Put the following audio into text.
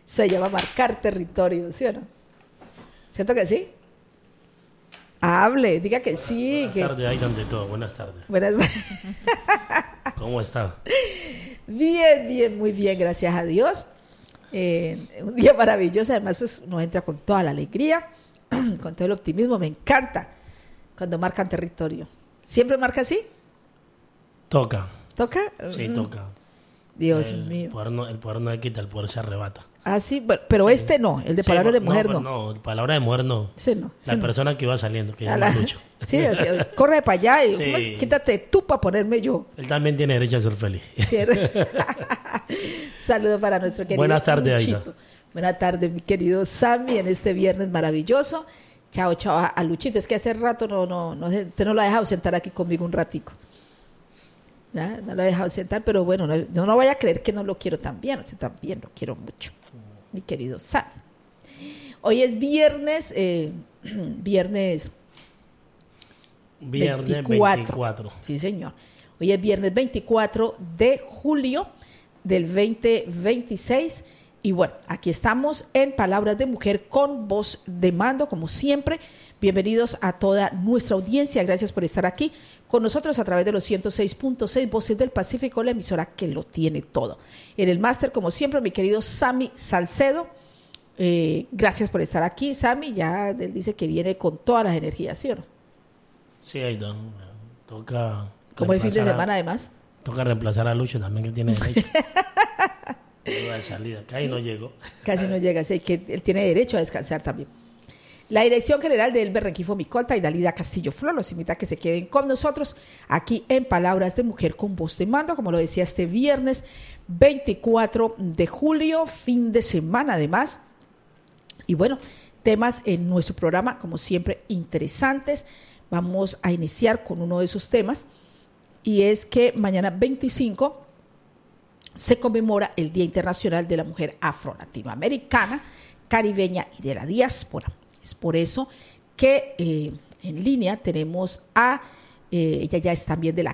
Se llama marcar territorio, ¿sí o no? ¿Cierto que sí? Hable, diga que sí. Buenas tardes, ahí ante todo. Buenas tardes. Buenas tardes. ¿Cómo está? Bien, muy bien, gracias a Dios. Un día maravilloso, además pues nos entra con toda la alegría, con todo el optimismo. Me encanta cuando marcan territorio. ¿Siempre marca así? Toca. ¿Toca? Sí, toca. Dios mío. El poder no le quita, el poder se arrebata. Ah, sí, pero sí. Este no, el de palabras de mujer no. No, palabra de mujer no. Sí, no. La persona que iba saliendo, que llama Lucho. Sí, así, corre para allá y sí. Quítate tú para ponerme yo. Él también tiene derecho a ser feliz. Saludos para nuestro querido Buenas tardes, Luchito. Aida. Buenas tardes, mi querido Sammy, en este viernes maravilloso. Chao a Luchito. Es que hace rato usted no lo ha dejado sentar aquí conmigo un ratico. ¿Ya? No lo he dejado sentar, pero bueno, no vaya a creer que no lo quiero también. O sea, también lo quiero mucho, mi querido Sam. Hoy es viernes 24. Sí, señor. Hoy es viernes 24 de julio del 2026. Y bueno, aquí estamos en Palabras de Mujer con voz de mando, como siempre. Bienvenidos a toda nuestra audiencia. Gracias por estar aquí con nosotros a través de los 106.6 Voces del Pacífico, la emisora que lo tiene todo. En el máster, como siempre, mi querido Sammy Salcedo. Gracias por estar aquí, Sammy. Ya él dice que viene con todas las energías, ¿sí o no? Sí, Aida. Toca. Como el fin de semana, además. Toca reemplazar a Lucho también, que tiene derecho. Salida. Casi no llegó. Casi no llega, así que él tiene derecho a descansar también. La dirección general de Elber Rengifo Micolta y Dalida Castillo Flor los invita a que se queden con nosotros aquí en Palabras de Mujer con voz de mando, como lo decía, este viernes 24 de julio, fin de semana además. Y bueno, temas en nuestro programa, como siempre, interesantes. Vamos a iniciar con uno de esos temas, y es que mañana 25 se conmemora el Día Internacional de la Mujer Afro-Latinoamericana, Caribeña y de la Diáspora. Es por eso que en línea tenemos ella ya es también de la